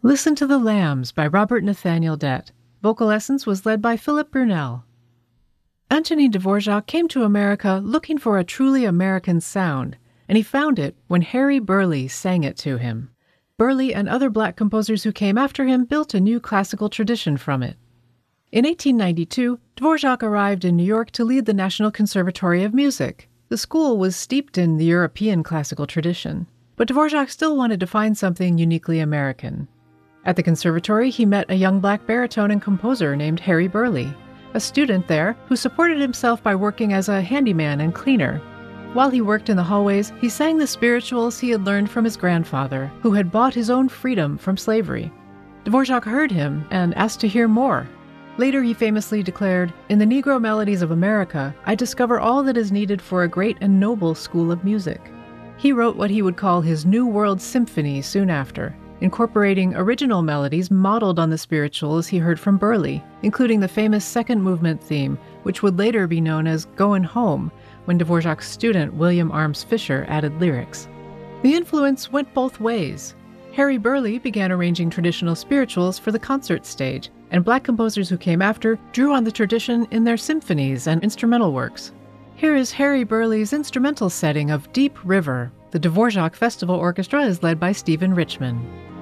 Listen to the Lambs by Robert Nathaniel Dett. Vocal essence was led by Philip Brunel. Antonin Dvorak came to America looking for a truly American sound, and he found it when Harry Burleigh sang it to him. Burleigh and other black composers who came after him built a new classical tradition from it. In 1892, Dvorak arrived in New York to lead the National Conservatory of Music. The school was steeped in the European classical tradition, but Dvorak still wanted to find something uniquely American. At the conservatory, he met a young black baritone and composer named Harry Burleigh, a student there who supported himself by working as a handyman and cleaner. While he worked in the hallways, he sang the spirituals he had learned from his grandfather, who had bought his own freedom from slavery. Dvorak heard him and asked to hear more. Later he famously declared, "In the Negro melodies of America, I discover all that is needed for a great and noble school of music." He wrote what he would call his New World Symphony soon after, incorporating original melodies modeled on the spirituals he heard from Burleigh, including the famous second movement theme, which would later be known as Goin' Home, when Dvorak's student William Arms Fisher added lyrics. The influence went both ways. Harry Burleigh began arranging traditional spirituals for the concert stage, and black composers who came after drew on the tradition in their symphonies and instrumental works. Here is Harry Burleigh's instrumental setting of Deep River. The Dvorak Festival Orchestra is led by Stephen Richman.